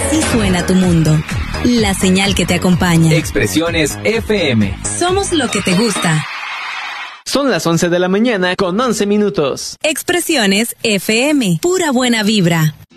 Así suena tu mundo. La señal que te acompaña. Expresiones FM. Somos lo que te gusta. Son las 11 de la mañana con 11 minutos. Expresiones FM. Pura buena vibra.